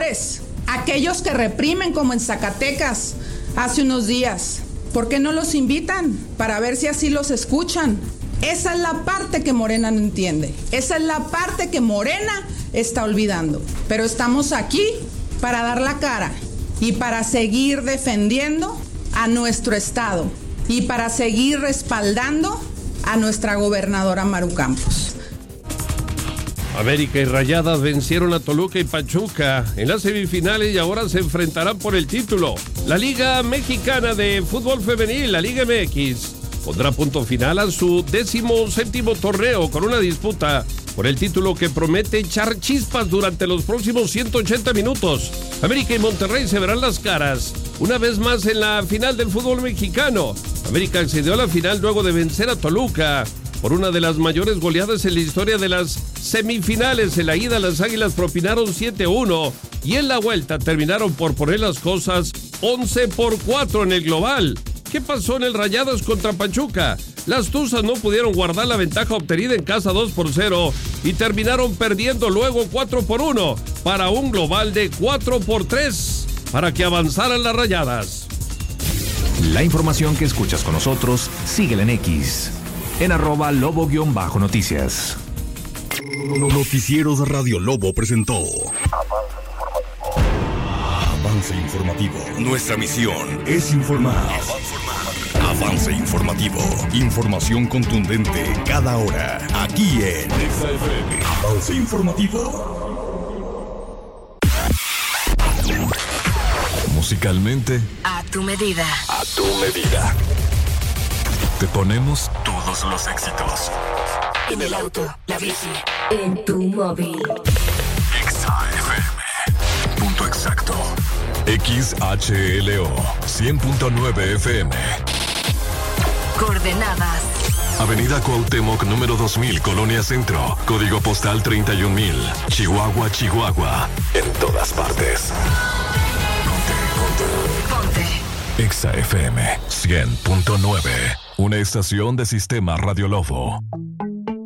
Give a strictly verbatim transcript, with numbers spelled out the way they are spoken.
opresores, aquellos que reprimen como en Zacatecas hace unos días. ¿Por qué no los invitan para ver si así los escuchan? Esa es la parte que Morena no entiende. Esa es la parte que Morena está olvidando. Pero estamos aquí para dar la cara y para seguir defendiendo a nuestro estado y para seguir respaldando a nuestra gobernadora Maru Campos. América y Rayadas vencieron a Toluca y Pachuca en las semifinales y ahora se enfrentarán por el título. La Liga Mexicana de Fútbol Femenil, la Liga M X, pondrá punto final a su décimo séptimo torneo con una disputa por el título que promete echar chispas durante los próximos ciento ochenta minutos. América y Monterrey se verán las caras una vez más en la final del fútbol mexicano. América accedió a la final luego de vencer a Toluca por una de las mayores goleadas en la historia de las semifinales. En la ida las Águilas propinaron siete a uno y en la vuelta terminaron por poner las cosas once por cuatro en el global. ¿Qué pasó en el Rayadas contra Pachuca? Las Tuzas no pudieron guardar la ventaja obtenida en casa dos por cero y terminaron perdiendo luego cuatro por uno para un global de cuatro por tres para que avanzaran las Rayadas. La información que escuchas con nosotros, síguela en X, en arroba lobo-noticias. Noticieros Radio Lobo presentó Avance Informativo. Nuestra misión es informar. Avance Informativo. Información contundente cada hora. Aquí en Avance Informativo. Musicalmente, a tu medida. A tu medida. Te ponemos todos los éxitos. En el auto, la bici, en tu móvil. Exa F M. Punto exacto. X H L O cien punto nueve F M. Coordenadas: Avenida Cuauhtémoc número dos mil, Colonia Centro. Código postal treinta y un mil. Chihuahua, Chihuahua. En todas partes. Ponte, ponte. Exa F M cien punto nueve. Una estación de Sistema Radio Lobo.